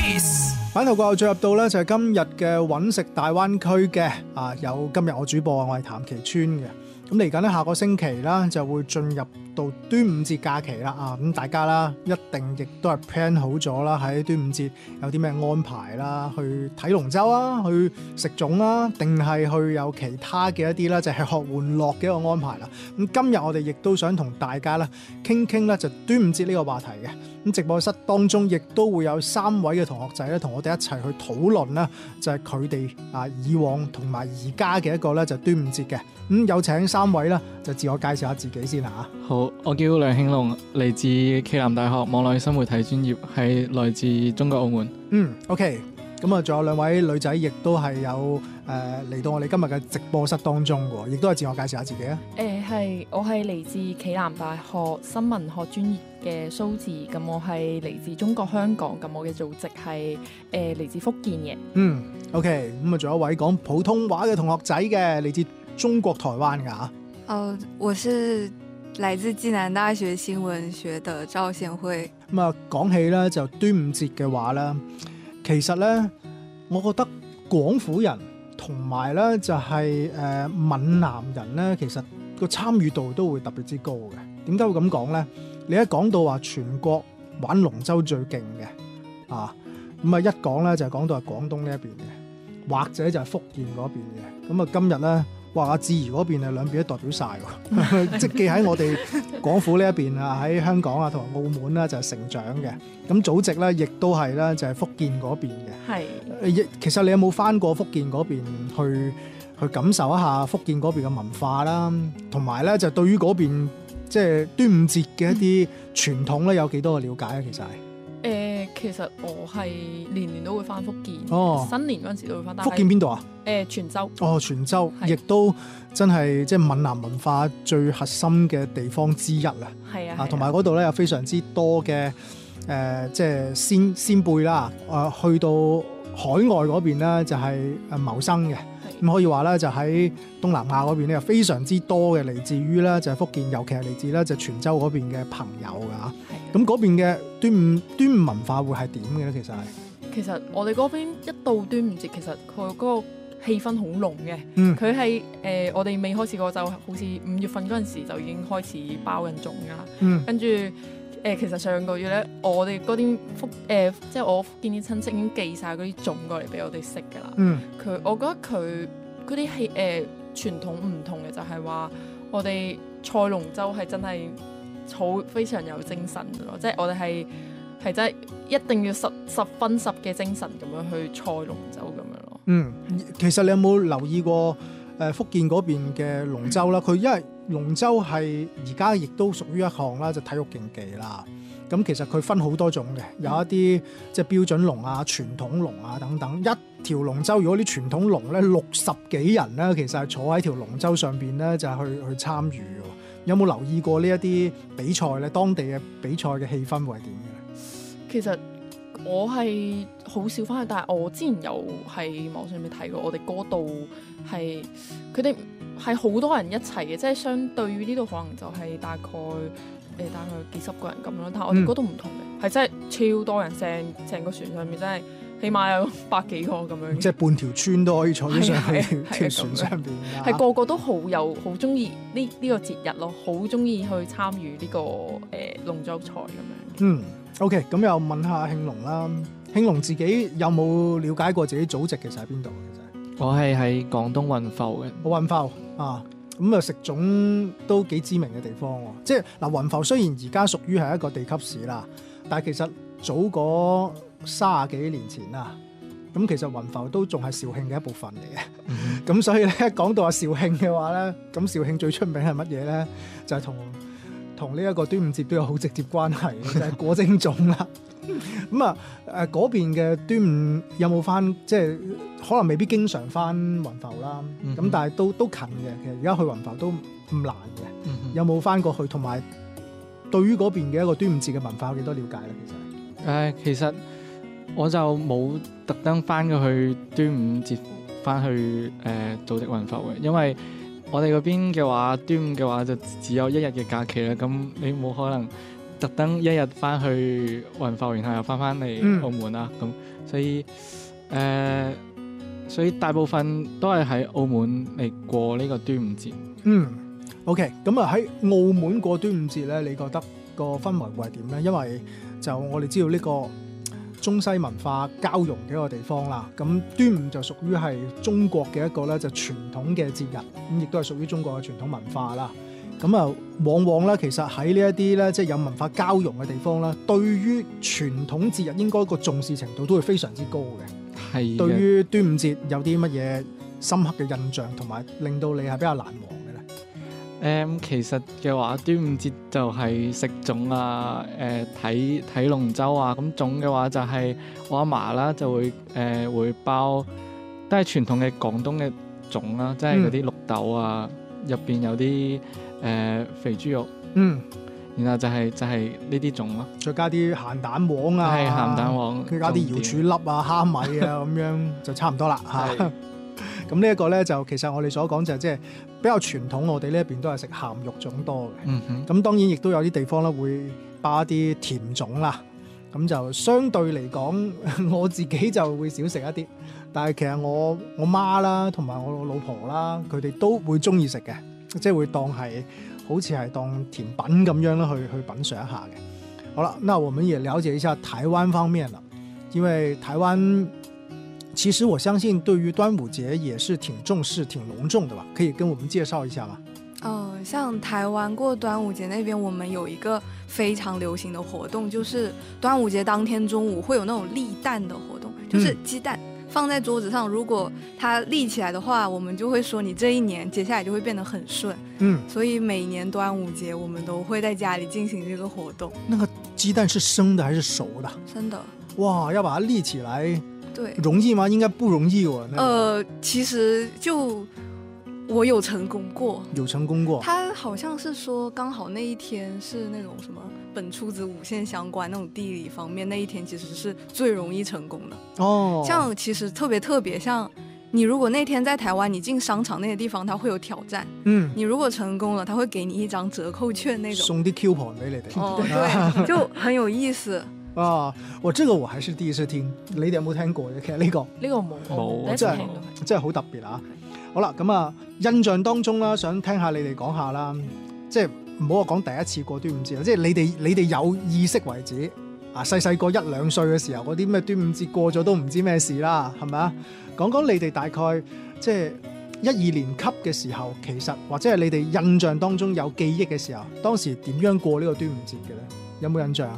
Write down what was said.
版頭過後進入到咧就係今日嘅揾食大灣區嘅有今日我主播我係譚其川嘅。咁嚟緊咧下個星期啦就會進入到端午節假期啦咁大家啦一定亦都係 plan 好咗啦，喺端午節有啲咩安排啦，去睇龍舟啊，去食粽啊，定係去有其他嘅一啲啦，就係吃喝玩樂嘅一個安排啦。咁今日我哋亦都想同大家啦傾傾咧就端午節呢個話題嘅。咁直播室當中亦都會有3位嘅同學仔咧，同我哋一齊去討論啦，就係佢哋以往同埋而家嘅一個咧就端午節嘅。有請3位啦，就自我介紹下自己先嚇。 好，我叫梁慶龍，嚟自暨南大學網絡新媒體專業，係來自中國澳門。 OK。咁啊，仲有2位女仔，亦都係有嚟到我哋今日嘅直播室當中嘅，亦都係自我介紹下自己啊。 我係嚟自暨南大學新聞學專業嘅蘇智，咁我係嚟自中國香港，咁我嘅祖籍係嚟自福建嘅。 OK， 咁啊，仲有一位講普通話嘅同學仔嘅，嚟自中國台灣㗎。 我是來自暨南大學新聞學的趙賢慧。 咁啊，講起咧就端午節嘅話咧，其實咧，我覺得廣府人同埋咧就係閩南人咧，其實個參與度都會特別之高嘅。點解會咁講咧？你一講到話全國玩龍舟最勁嘅咁啊一講咧就係講到係廣東呢一邊嘅，或者就係福建嗰邊嘅。咁啊今日咧，哇！阿智怡嗰邊係兩邊都代表晒喎，即係既喺我哋廣府呢一邊喺香港同埋澳門啦就係成長嘅。咁祖籍咧亦都係咧就係福建嗰邊嘅。 係。 其實你有冇返過福建嗰邊去感受一下福建嗰邊嘅文化啦，同埋咧就對於嗰邊即係端午節嘅一啲傳統咧有幾多嘅了解咧？其實係。 其實我係年年都會翻福建，新年嗰陣時都會翻。 福建邊度啊？ 泉州。 泉州亦都真係即係閩南文化最核心嘅地方之一啦。 係啊。 同埋嗰度咧有非常之多嘅即係先輩啦。去到海外嗰邊咧就係謀生嘅。咁可以話咧就喺東南亞嗰邊咧有非常之多嘅嚟自於咧就係福建，尤其係嚟自咧就泉州嗰邊嘅朋友㗎。咁嗰邊嘅端午文化會係點嘅咧？ 其實我哋嗰邊一到端午節，其實佢嗰個氣氛好濃嘅。佢係我哋未開始過，就好似5月份嗰陣時就已經開始包緊粽㗎啦。跟住其實上個月咧，我哋嗰啲即係我福建啲親戚已經寄晒嗰啲粽過嚟俾我哋食㗎啦。我覺得佢嗰啲傳統唔同嘅就係話，我哋賽龍舟係真係非常有精神嘅咯，即係我哋係真係一定要10分10嘅精神咁樣去賽龍舟咁樣咯。 其實你有冇留意過福建嗰邊嘅龍舟啦？佢因為龍舟係而家亦都屬於一項啦，就體育競技啦。咁其實佢分好多種嘅，有一啲即係標準龍傳統龍等等。一條龍舟如果啲傳統龍咧60幾人咧，其實係坐喺條龍舟上邊咧就係去參與嘅。有冇留意過呢一啲比賽咧？當地嘅比賽嘅氣氛會係點嘅？ 其實我係好少翻去，但係我之前有喺網上面睇過，我哋嗰度係佢哋係好多人一齊嘅，即係相對於呢度可能就係大概幾十個人咁咯。但係我哋嗰度唔同嘅，係真係超多人，成個船上面真係起碼有100幾個咁樣。即係半條村都可以坐咗上去條船上邊。 係個個都好中意呢個節日咯，好中意去參與呢個龍舟賽咁樣。 OK， 咁又問下慶龍啦。慶龍自己有冇了解過自己祖籍其實喺邊度？其實我係喺廣東雲浮嘅。 雲浮咁啊食粽都幾知名嘅地方喎。即係嗱，雲浮雖然而家屬於係一個地級市啦，但係其實早嗰30幾年前啦，咁其實雲浮都仲係肇慶嘅一部分嚟嘅。咁所以咧講到話肇慶嘅話咧，咁肇慶最出名係乜嘢咧？就係同呢一個端午節都有好直接關係，就係果蒸粽啦。咁嗰邊嘅端午有冇翻？即係可能未必經常翻雲浮啦。咁但係都近嘅。其實而家去雲浮都唔難嘅。有冇翻過去？同埋對於嗰邊嘅一個端午節嘅文化有幾多了解咧？ 其實我就冇特登翻過去端午節翻去祖籍雲浮嘅，因為我哋嗰邊嘅話，端午嘅話就只有1日嘅假期啦。咁你冇可能特登一日翻去雲浮，然後又翻嚟澳門啦。咁、所以大部分都係喺澳門嚟過呢個端午節。 OK， 咁啊喺澳門過端午節咧，你覺得個氛圍會係點咧？因為就我哋知道呢個中西文化交融嘅一個地方啦。咁端午就屬於係中國嘅一個咧就傳統嘅節日，咁亦都係屬於中國嘅傳統文化啦。咁啊，往往咧其實喺呢一啲咧即係有文化交融嘅地方咧，對於傳統節日應該個重視程度都會非常之高嘅。係。對於端午節有啲乜嘢深刻嘅印象，同埋令到你係比較難忘嘅咧？ 其實嘅話，端午節就係食粽啊，睇龍舟啊。咁粽嘅話就係我阿嫲啦，就會包，都係傳統嘅廣東嘅粽啦，即係嗰啲綠豆啊，入邊有啲肥豬肉，然後就係呢啲粽咯，再加啲鹹蛋黃啊，係鹹蛋黃，佢加啲瑤柱粒啊、蝦米啊咁樣就差唔多啦嚇。咁呢一個咧就其實我哋所講就即係比較傳統，我哋呢一邊都係食鹹肉粽多嘅。咁當然亦都有啲地方咧會包一啲甜粽啦。咁就相對嚟講，我自己就會少食一啲。但係其實我媽啦，同埋我老婆啦，佢哋都會中意食嘅，即係會當係好似係當甜品咁樣啦，去品嚐一下嘅。好啦，那我們也了解一下台灣方面啦，因為台灣其實我相信對於端午節也是挺重視、挺隆重的吧？可以跟我們介紹一下嗎？ 像台灣過端午節那邊，我們有一個非常流行的活動，就是端午節當天中午會有那種立蛋的活動，就是雞蛋放在桌子上，如果它立起來的話，我們就會說你這一年接下來就會變得很順。所以每年端午節我們都會在家裡進行這個活動。 那個雞蛋是生的還是熟的？ 生的。 哇，要把它立起來。 對， 容易嗎？應該不容易哦。 其實就我有成功過。有成功過。 他好像是說剛好那一天是那種什麼本初子午線相關那種地理方面，那一天其實是最容易成功的。哦。像其實特別，像你如果那天在台灣，你進商場那些地方，它會有挑戰。你如果成功了，他會給你一張折扣券那種。 送啲 coupon 俾你哋。 對，就很有意思。 我這個我還是第一次聽，你哋有冇聽過嘅？其實呢個冇，真係好特別啊！好啦，咁啊，印象當中啦，想聽下你哋講下啦，即係唔好話講第一次過端午節啦，即係你哋有意識為止啊，細個1-2歲嘅時候嗰啲咩端午節過咗都唔知咩事啦，係咪啊？講講你哋大概即係1-2年級嘅時候，其實或者係你哋印象當中有記憶嘅時候，當時點樣過呢個端午節嘅咧？有冇印象啊？